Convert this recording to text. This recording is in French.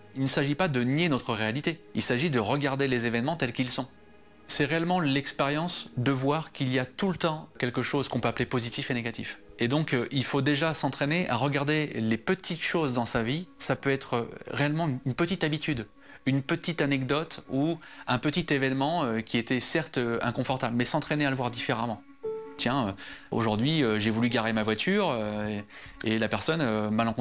Il ne s'agit pas de nier notre réalité, il s'agit de regarder les événements tels qu'ils sont. C'est réellement l'expérience de voir qu'il y a tout le temps quelque chose qu'on peut appeler positif et négatif. Et donc, il faut déjà s'entraîner à regarder les petites choses dans sa vie. Ça peut être réellement une petite habitude, une petite anecdote ou un petit événement qui était certes inconfortable, mais s'entraîner à le voir différemment. Tiens, aujourd'hui, j'ai voulu garer ma voiture et la personne malencontreusement